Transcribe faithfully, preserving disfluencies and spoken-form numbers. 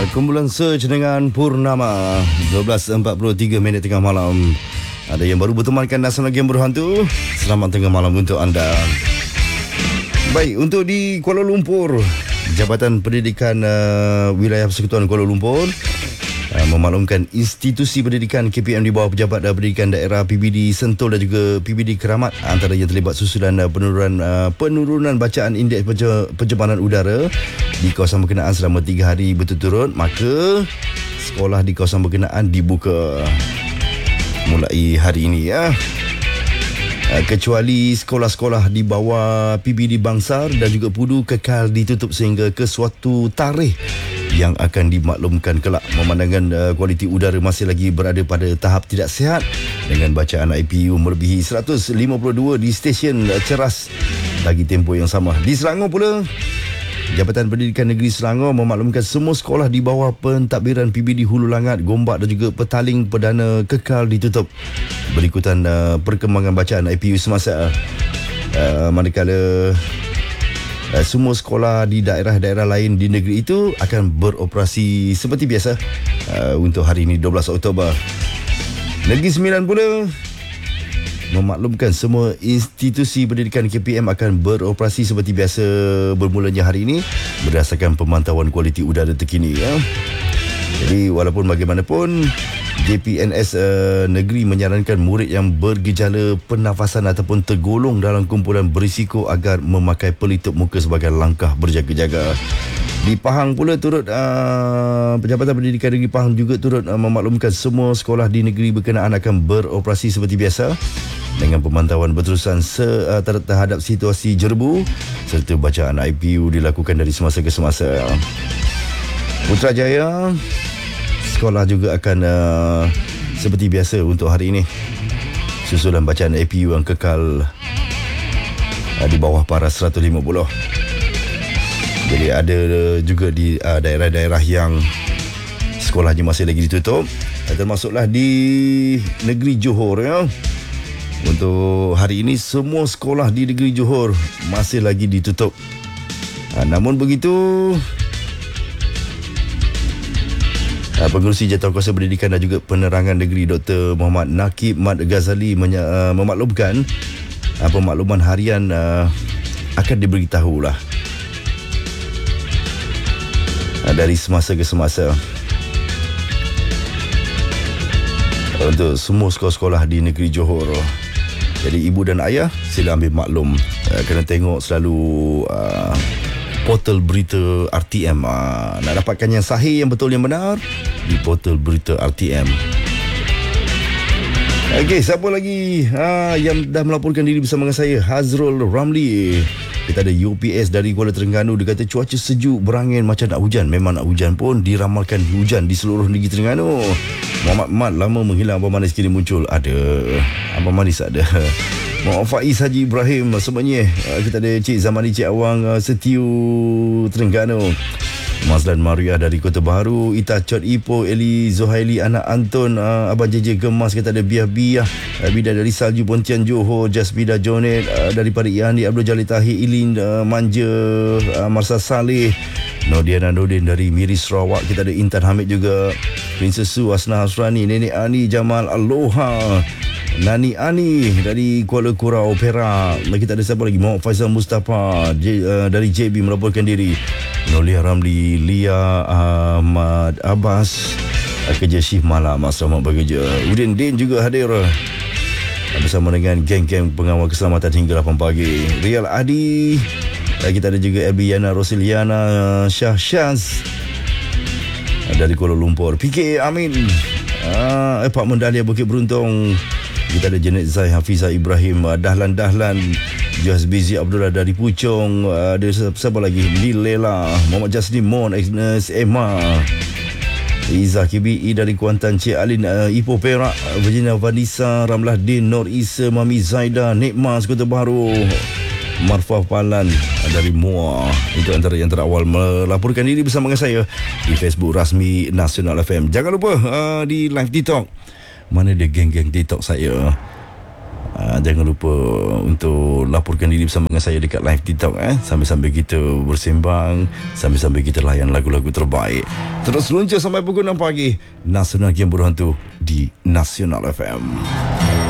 Kumpulan Search dengan Purnama. dua belas empat puluh tiga minit tengah malam. Ada yang baru bertemankan Nasional Game Berhantu. Selamat tengah malam untuk anda. Baik, untuk di Kuala Lumpur, Jabatan Pendidikan uh, Wilayah Persekutuan Kuala Lumpur uh, memaklumkan institusi pendidikan K P M di bawah Pejabat uh, Pendidikan Daerah P B D Sentul dan juga P B D Keramat antara yang terlibat susulan uh, penurunan uh, penurunan bacaan indeks penje- pencemaran udara di kawasan berkenaan selama tiga hari berturut-turut, maka sekolah di kawasan berkenaan dibuka mulai hari ini ya. Kecuali sekolah-sekolah di bawah P B D Bangsar dan juga Pudu kekal ditutup sehingga ke suatu tarikh yang akan dimaklumkan kelak. Memandangkan uh, kualiti udara masih lagi berada pada tahap tidak sihat dengan bacaan I P U melebihi seratus lima puluh dua di stesen uh, ceras bagi tempoh yang sama. Di Selangor pula, Jabatan Pendidikan Negeri Selangor memaklumkan semua sekolah di bawah pentadbiran P B D Hulu Langat, Gombak dan juga Petaling Perdana kekal ditutup berikutan uh, perkembangan bacaan I P U semasa uh, manakala uh, semua sekolah di daerah-daerah lain di negeri itu akan beroperasi seperti biasa uh, untuk hari ini dua belas Oktober. Negeri Sembilan pula memaklumkan semua institusi pendidikan K P M akan beroperasi seperti biasa bermulanya hari ini berdasarkan pemantauan kualiti udara terkini ya. Jadi walaupun bagaimanapun, J P N S uh, negeri menyarankan murid yang bergejala pernafasan ataupun tergolong dalam kumpulan berisiko agar memakai pelitup muka sebagai langkah berjaga-jaga. Di Pahang pula turut uh, Jabatan Pendidikan Negeri Pahang juga turut uh, memaklumkan semua sekolah di negeri berkenaan akan beroperasi seperti biasa dengan pemantauan berterusan se- uh, terhadap situasi jerbu serta bacaan I P U dilakukan dari semasa ke semasa. Putrajaya, sekolah juga akan uh, seperti biasa untuk hari ini. Susulan bacaan I P U yang kekal uh, di bawah paras seratus lima puluh. Jadi ada juga di uh, daerah-daerah yang sekolahnya masih lagi ditutup, termasuklah di negeri Johor ya. Untuk hari ini semua sekolah di negeri Johor masih lagi ditutup. Uh, namun begitu, uh, Pengerusi Jawatankuasa Pendidikan dan juga Penerangan Negeri Doktor Muhammad Nakib Mat Ghazali menya- uh, memaklumkan uh, pemakluman harian uh, akan diberitahulah dari semasa ke semasa untuk semua sekolah-sekolah di negeri Johor. Jadi ibu dan ayah sila ambil maklum, uh, kena tengok selalu uh, portal berita R T M. uh, Nak dapatkan yang sahih, yang betul, yang benar di portal berita R T M. Okey, siapa lagi ha, yang dah melaporkan diri bersama dengan saya? Hazrul Ramli. Kita ada U P S dari Kuala Terengganu. Dia kata cuaca sejuk berangin macam nak hujan. Memang nak hujan pun diramalkan hujan di seluruh negeri Terengganu. Muhammad Mat lama menghilang, Abang Manis kini muncul. Ada Abang Manis ada. Muhammad Faiz Haji Ibrahim sebenarnya. Kita ada Cik Zamani Cik Awang Setiu Terengganu. Mazlan Maria dari Kota Baru, Ita Chot Ipoh, Eli Zohaili anak Anton, uh, Abang J J Gemas, kita ada Biah Biah, uh, Bida dari Salju Pontian Johor, Jasbida Jonet, uh, daripada Iandi Abdul Jalil Tahir, Ilin uh, Manja, uh, Marsa Saleh, Nordiana Nordin dari Miri Sarawak, kita ada Intan Hamid juga, Princess Su Asna Hasrani, Nenek Ani Jamal Aloha, Nani Ani dari Kuala Kurau Perak. Kita ada siapa lagi? Muhammad Faizal Mustafa J, uh, dari J B melaporkan diri. Nolia Ramli, Lia Ahmad Abbas, kerja shift malam, selamat bekerja. Udin Din juga hadir bersama dengan geng-geng pengawal keselamatan hingga lapan pagi. Rial Adi, kita ada juga Elbi Yana Rosiliana Syah Syaz dari Kuala Lumpur. P K Amin, uh, Pak Mendalia Bukit Beruntung. Kita ada Janet Zai, Hafizah Ibrahim, Dahlan Dahlan, Johas Bizi Abdullah dari Puchong, ada siapa lagi? Lil Lela, Muhammad Jaslim Mon, Agnes Emma, Izzah K B E dari Kuantan, Cik Alin uh, Ipoh Perak, Virginia Vanessa, Ramlah Din, Nur Isa, Mami Zaida, Nikmas Kota Baru, Marfah Palan dari Muar. Itu antara yang terawal melaporkan diri bersama dengan saya di Facebook rasmi Nasional F M. Jangan lupa uh, di live TikTok. Mana dia geng-geng TikTok saya? uh, jangan lupa untuk laporkan diri bersama dengan saya dekat live TikTok eh. Sambil-sambil kita bersembang, sambil-sambil kita layan lagu-lagu terbaik. Terus luncur sampai pukul enam pagi. Nasional Game Berhantu di Nasional F M.